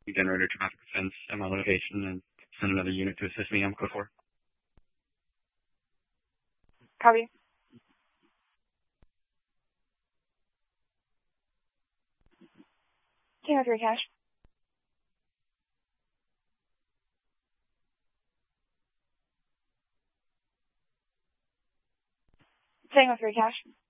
generator traffic fence at my location and send another unit to assist me. I'm code 4. Copy. Tango 3 cash. Tango 3 cash.